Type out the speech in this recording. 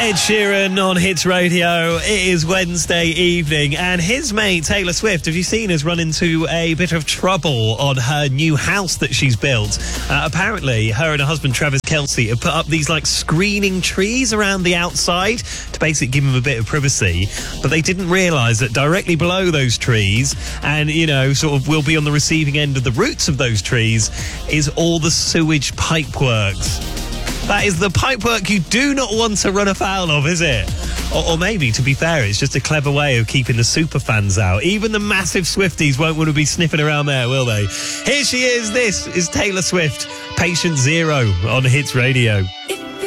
Ed Sheeran on Hits Radio. It is Wednesday evening, and his mate Taylor Swift, have you seen, has run into a bit of trouble on her new house that she's built. Apparently, her and her husband Travis Kelce have put up these screening trees around the outside to basically give them a bit of privacy, but they didn't realise that directly below those trees, and will be on the receiving end of the roots of those trees, is all the sewage pipe works. That is the pipework you do not want to run afoul of, is it? Or maybe, to be fair, it's just a clever way of keeping the super fans out. Even the massive Swifties won't want to be sniffing around there, will they? Here she is. This is Taylor Swift, Patient Zero on Hits Radio.